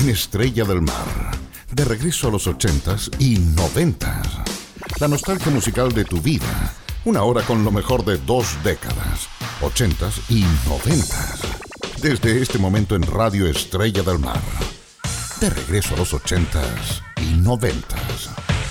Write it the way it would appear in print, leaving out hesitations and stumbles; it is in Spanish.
en Estrella del Mar. De regreso a los 80s y 90s. La nostalgia musical de tu vida. Una hora con lo mejor de 2 décadas. 80s y 90s. Desde este momento en Radio Estrella del Mar. De regreso a los 80s y 90s.